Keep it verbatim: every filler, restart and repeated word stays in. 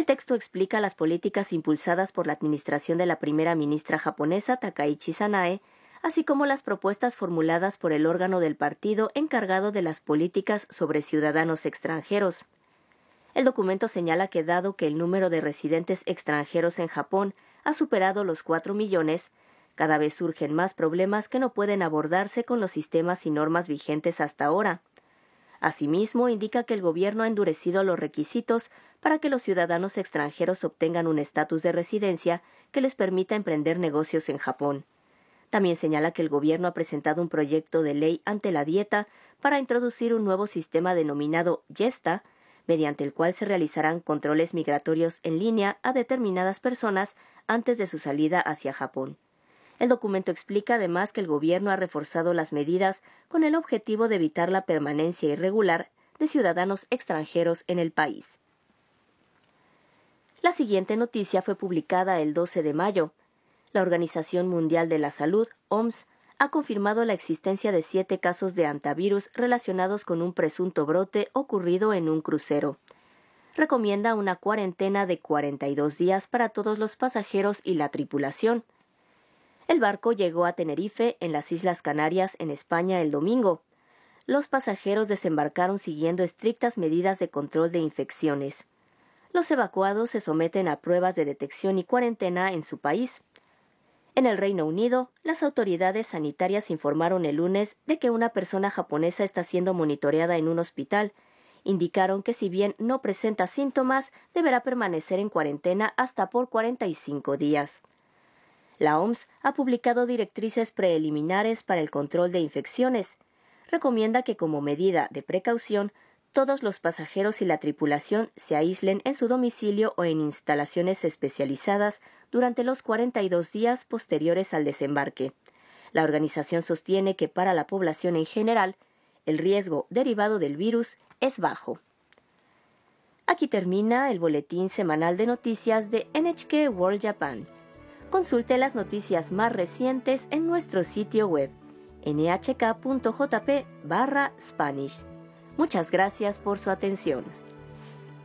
El texto explica las políticas impulsadas por la administración de la primera ministra japonesa Takaichi Sanae, así como las propuestas formuladas por el órgano del partido encargado de las políticas sobre ciudadanos extranjeros. El documento señala que dado que el número de residentes extranjeros en Japón ha superado los cuatro millones, cada vez surgen más problemas que no pueden abordarse con los sistemas y normas vigentes hasta ahora. Asimismo, indica que el gobierno ha endurecido los requisitos para que los ciudadanos extranjeros obtengan un estatus de residencia que les permita emprender negocios en Japón. También señala que el gobierno ha presentado un proyecto de ley ante la Dieta para introducir un nuevo sistema denominado YESTA, mediante el cual se realizarán controles migratorios en línea a determinadas personas antes de su salida hacia Japón. El documento explica además que el gobierno ha reforzado las medidas con el objetivo de evitar la permanencia irregular de ciudadanos extranjeros en el país. La siguiente noticia fue publicada el doce de mayo. La Organización Mundial de la Salud, O M S, ha confirmado la existencia de siete casos de hantavirus relacionados con un presunto brote ocurrido en un crucero. Recomienda una cuarentena de cuarenta y dos días para todos los pasajeros y la tripulación. El barco llegó a Tenerife, en las Islas Canarias, en España, el domingo. Los pasajeros desembarcaron siguiendo estrictas medidas de control de infecciones. Los evacuados se someten a pruebas de detección y cuarentena en su país. En el Reino Unido, las autoridades sanitarias informaron el lunes de que una persona japonesa está siendo monitoreada en un hospital. Indicaron que si bien no presenta síntomas, deberá permanecer en cuarentena hasta por cuarenta y cinco días. La O M S ha publicado directrices preliminares para el control de infecciones. Recomienda que como medida de precaución, todos los pasajeros y la tripulación se aíslen en su domicilio o en instalaciones especializadas durante los cuarenta y dos días posteriores al desembarque. La organización sostiene que para la población en general, el riesgo derivado del virus es bajo. Aquí termina el boletín semanal de noticias de N H K World Japan. Consulte las noticias más recientes en nuestro sitio web ene hache ka punto jpe barra Spanish. Muchas gracias por su atención.